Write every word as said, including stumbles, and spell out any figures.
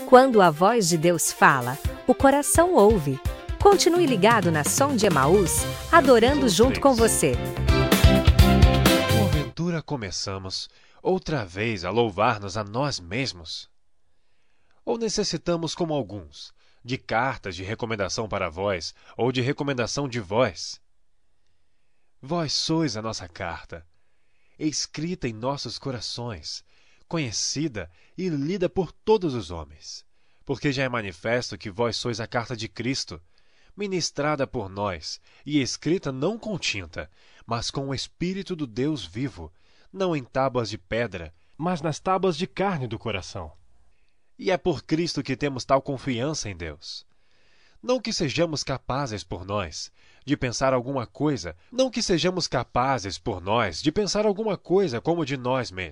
Quando a voz de Deus fala, o coração ouve. Continue ligado na Som de Emaús, adorando junto com você. Porventura começamos outra vez a louvar-nos a nós mesmos? Ou necessitamos, como alguns, de cartas de recomendação para vós ou de recomendação de vós? Vós sois a nossa carta, escrita em nossos corações, conhecida e lida por todos os homens, porque já é manifesto que vós sois a carta de Cristo, ministrada por nós e escrita não com tinta, mas com o Espírito do Deus vivo, não em tábuas de pedra, mas nas tábuas de carne do coração. E é por Cristo que temos tal confiança em Deus. Não que sejamos capazes por nós de pensar alguma coisa, não que sejamos capazes por nós de pensar alguma coisa como de nós mesmos.